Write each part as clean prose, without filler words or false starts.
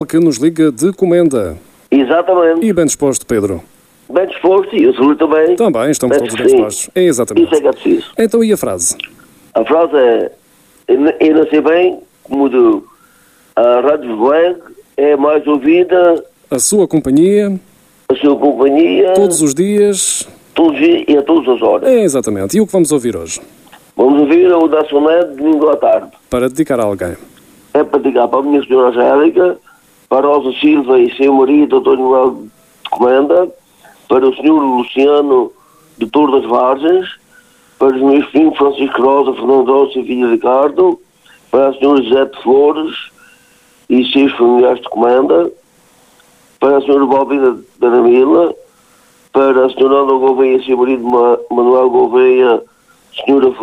Que nos liga de Comenda. Exatamente. E bem disposto, Pedro? Bem disposto, e eu sou também. Também, estamos todos bem dispostos. É exatamente. Isso é que é preciso. Então, e a frase? A frase é: eu não sei bem como a Rádio Voeg é mais ouvida. A sua companhia. A sua companhia. Todos os dias. Todos os dias e a todas as horas. É exatamente. E o que vamos ouvir hoje? Vamos ouvir o da Sonete domingo à tarde. Para dedicar a alguém. É para dedicar para a minha senhora Angélica, para a Rosa Silva e seu marido, António Manuel de Comenda, para o senhor Luciano de Torre das Vargens, para os meus primos Francisco Rosa, Fernando Rosa e filho Ricardo, para a senhora José de Flores e seus familiares de Comenda, para a senhora Balbina da Namila, para a senhora Ana Gouveia e seu marido Manuel Gouveia, a senhora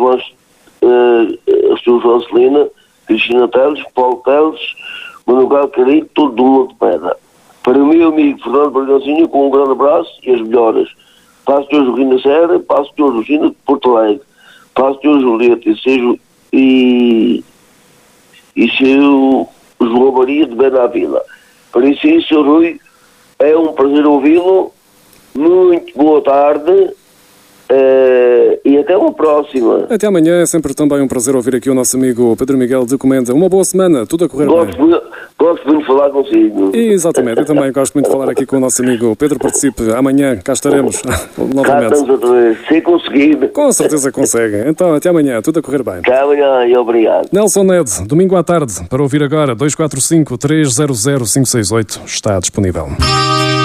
Francelina, Cristina Teles, Paulo Teles, Manuel Carinho, todo mundo de pedra. Para o meu amigo Fernando Bargancinho, com um grande abraço e as melhoras. Para o Sr. Joaquim da Serra, para o Sr. Lucina de Porto Alegre, para o Sr. Julieta e seu João Maria de Benavila. Para isso, Sr. Rui, é um prazer ouvi-lo. Muito boa tarde. E até uma próxima. Até amanhã. É sempre também um prazer ouvir aqui o nosso amigo Pedro Miguel de Comenda. Uma boa semana, tudo a correr bem. Gosto muito de falar consigo. Exatamente, eu também gosto muito de falar aqui com o nosso amigo Pedro. Participe amanhã, cá estaremos novamente. Cá estamos outra vez, se conseguir. Com certeza consegue. Então, até amanhã, tudo a correr bem. Até amanhã e obrigado. Nelson Ned, domingo à tarde, para ouvir agora, 245 300 568, está disponível.